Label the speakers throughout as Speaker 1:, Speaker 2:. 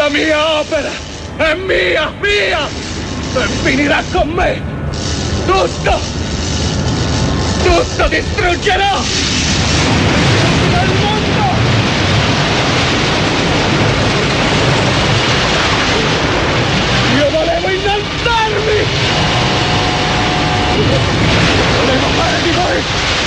Speaker 1: La mia opera è mia e finirà con me. Tutto distruggerò il mondo. Io volevo innalzarmi, volevo fare di voi.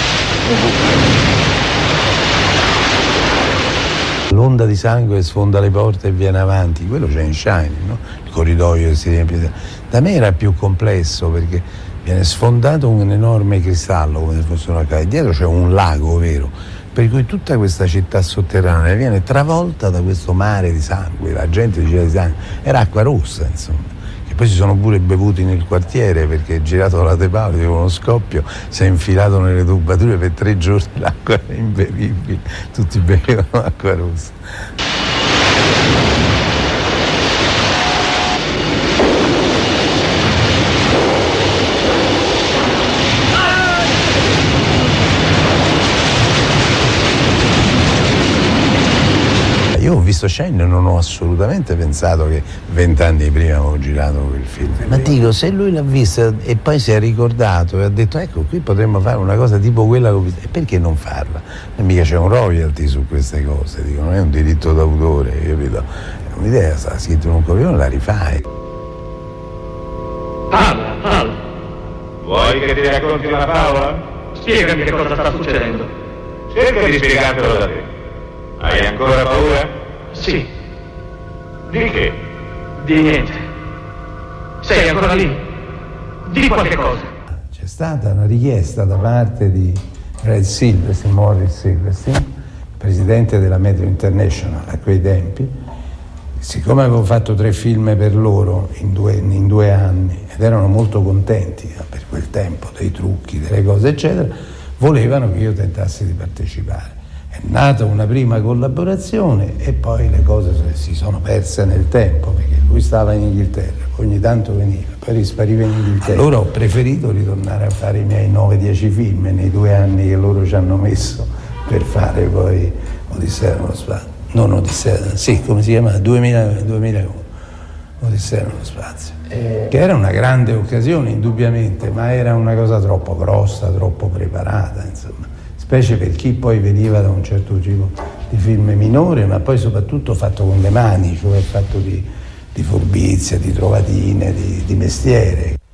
Speaker 2: L'onda di sangue sfonda le porte e viene avanti, quello c'è in Shining, no? Il corridoio che si riempie. Da me era più complesso perché viene sfondato un enorme cristallo come se fosse una casa, dietro c'è un lago vero, per cui tutta questa città sotterranea viene travolta da questo mare di sangue, la gente diceva di sangue, era acqua rossa insomma. Poi si sono pure bevuti nel quartiere perché girato la De Paoli con uno scoppio, si è infilato nelle tubature per 3 giorni, l'acqua era imbevibile, tutti bevevano acqua rossa. Io ho visto Shining e non ho assolutamente pensato che 20 anni prima avevo girato quel film. Ma dico, se lui l'ha vista e poi si è ricordato e ha detto ecco qui potremmo fare una cosa tipo quella che ho visto, e perché non farla? E mica c'è un royalty su queste cose, dico, non è un diritto d'autore, capito? È un'idea, sta scritto in un copione, la rifai.
Speaker 3: Al, vuoi che ti racconti una favola?
Speaker 1: Spiegami che cosa sta succedendo.
Speaker 3: Cerca di spiegartelo da te. Hai ancora paura?
Speaker 1: Sì.
Speaker 3: Di che?
Speaker 1: Di niente. Sei ancora lì? Di qualche cosa.
Speaker 2: C'è stata una richiesta da parte di Morris Silverstein, presidente della Metro International a quei tempi. Siccome avevo fatto 3 film per loro in due anni ed erano molto contenti per quel tempo dei trucchi, delle cose eccetera, volevano che io tentassi di partecipare. È nata una prima collaborazione e poi le cose si sono perse nel tempo perché lui stava in Inghilterra, ogni tanto veniva, poi rispariva in Inghilterra. Allora ho preferito ritornare a fare i miei 9-10 film nei 2 anni che loro ci hanno messo per fare poi Odissea nello spazio. Non Odissea, sì, come si chiama? 2001. Odissea nello spazio. Che era una grande occasione indubbiamente, ma era una cosa troppo grossa, troppo preparata, insomma. Specie per chi poi veniva da un certo tipo di film minore, ma poi soprattutto fatto con le mani, cioè fatto di furbizia, di trovatine, di mestiere.